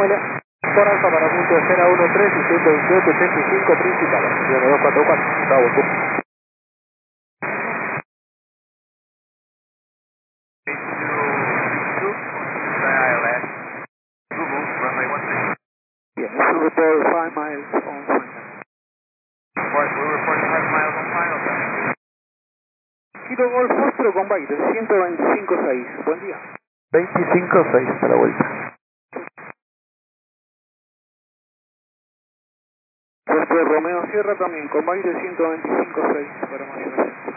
Por Alfa para punto 013 y 128, 85 principal. 244. Bravo. Yes, we report 5 miles on final. We report 5 miles on final. Kilo Golf Foxtrot con Baile, 125.6. Buen día. 25-6 para la vuelta. Foxtrot Romeo Sierra también con Baile 125.6 para mayor.